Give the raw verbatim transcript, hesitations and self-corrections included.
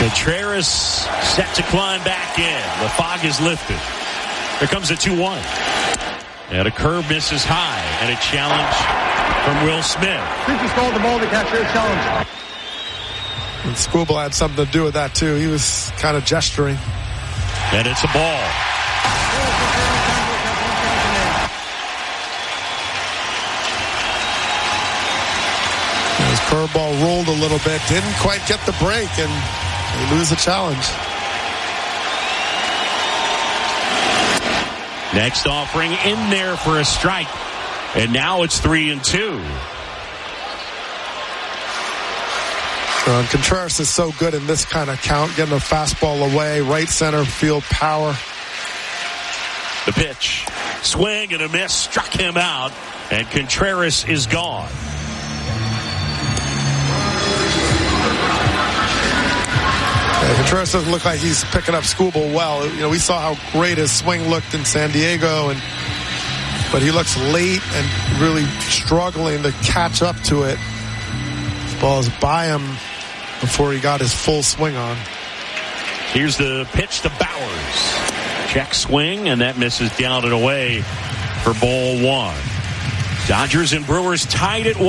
Contreras set to climb back in. The fog is lifted. Here comes a two one. And a curve misses high. And a challenge from Will Smith. He's called the ball to catcher challenge. And Skubal had something to do with that, too. He was kind of gesturing. And it's a ball. His curveball rolled a little bit. Didn't quite get the break, and they lose the challenge. Next offering in there for a strike. And now it's three and two. Uh, Contreras is so good in this kind of count, getting a fastball away, right center field power. The pitch, swing and a miss, struck him out, and Contreras is gone. Yeah, Contreras doesn't look like he's picking up Skubal well. You know, we saw how great his swing looked in San Diego, and but he looks late and really struggling to catch up to it. This ball is by him before he got his full swing on. Here's the pitch to Bowers. Check swing, and that misses down and away for ball one. Dodgers and Brewers tied at one.